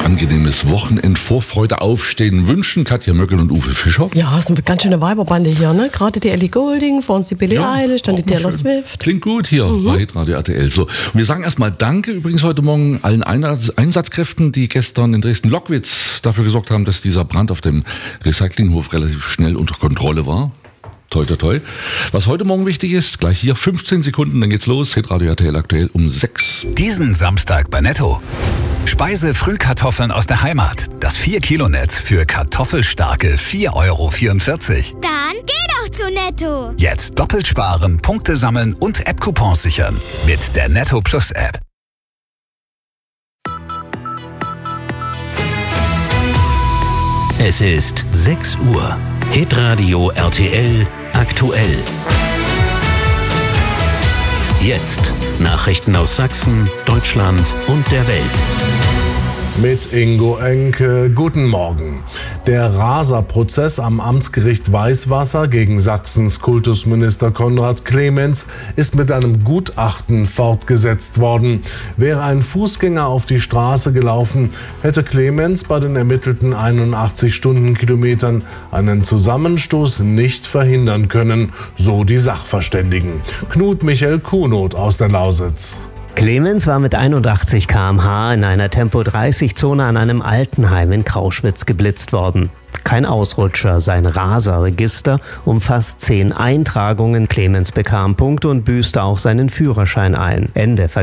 angenehmes Wochenendvorfreude aufstehen wünschen. Katja Möckel und Uwe Fischer. Ja, es ist eine ganz schöne Weiberbande hier, ne? Gerade die Ellie Goulding, vor uns die Billie Eilish, dann die Taylor Swift. Klingt gut hier bei Hitradio RTL. So, und wir sagen erstmal Danke übrigens heute Morgen allen Einsatzkräften, die gestern in Dresden-Lockwitz dafür gesorgt haben, dass dieser Brand auf dem Recyclinghof relativ schnell unter Kontrolle war. Toi, toi, toi. Was heute Morgen wichtig ist, gleich hier 15 Sekunden, dann geht's los. Hitradio RTL aktuell um 6. Diesen Samstag bei Netto. Speise-Frühkartoffeln aus der Heimat. Das 4-Kilo-Netz für kartoffelstarke 4,44 €. Dann geh doch zu Netto. Jetzt doppelt sparen, Punkte sammeln und App-Coupons sichern. Mit der Netto Plus App. Es ist 6 Uhr. Hitradio RTL aktuell. Jetzt Nachrichten aus Sachsen, Deutschland und der Welt. Mit Ingo Enke, guten Morgen. Der Raserprozess am Amtsgericht Weißwasser gegen Sachsens Kultusminister Konrad Clemens ist mit einem Gutachten fortgesetzt worden. Wäre ein Fußgänger auf die Straße gelaufen, hätte Clemens bei den ermittelten 81 Stundenkilometern einen Zusammenstoß nicht verhindern können, so die Sachverständigen. Knut Michael Kuhnot aus der Lausitz. Clemens war mit 81 km/h in einer Tempo-30-Zone an einem Altenheim in Krauschwitz geblitzt worden. Kein Ausrutscher, sein Raserregister umfasst 10 Eintragungen. Clemens bekam Punkte und büßte auch seinen Führerschein ein. Ende